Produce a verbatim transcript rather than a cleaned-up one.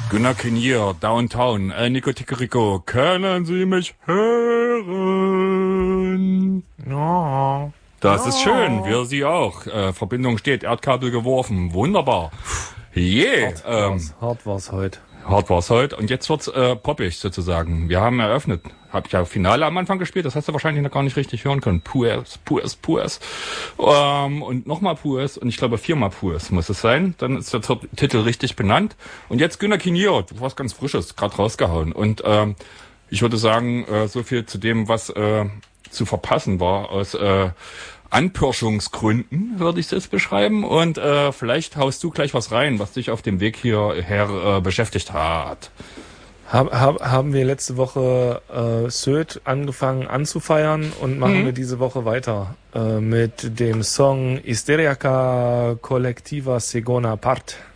Gunnar Kinier, Downtown, El Nico Ticorico, können Sie mich hören? Ja. Das ja. ist schön, wir Sie auch. Äh, Verbindung steht, Erdkabel geworfen, wunderbar. Je, Hart ähm, war's, hart war's heute. Hart war's heute und jetzt wird's äh, poppig sozusagen. Wir haben eröffnet. Hab ich ja Finale am Anfang gespielt, das hast du wahrscheinlich noch gar nicht richtig hören können. Puers, Puers, Puers. Ähm, und nochmal Puers und ich glaube viermal Puers muss es sein. Dann ist der Titel richtig benannt. Und jetzt Gunnar Kinier, was ganz Frisches, gerade rausgehauen. Und ähm, ich würde sagen, äh, so viel zu dem, was äh, zu verpassen war aus äh, Anpirschungsgründen, würde ich es jetzt beschreiben. Und äh, vielleicht haust du gleich was rein, was dich auf dem Weg hierher äh, beschäftigt hat. Hab, hab, haben wir letzte Woche äh, Sylt angefangen anzufeiern und machen mhm. wir diese Woche weiter äh, mit dem Song Hysterica Collectiva Segona Part.